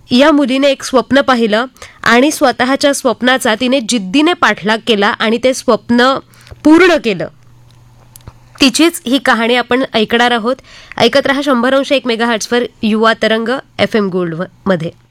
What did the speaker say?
या मुलीने एक स्वप्न पाहिलं आणि स्वतःच्या स्वप्नाचा तिने जिद्दीने पाठलाग केला आणि ते स्वप्न पूर्ण केलं. तिचीच ही कहाणी आपण ऐकणार आहोत. ऐकत रहा 100.1 मेगाहर्ट्झवर युवा तरंग FM गोल्ड मध्ये.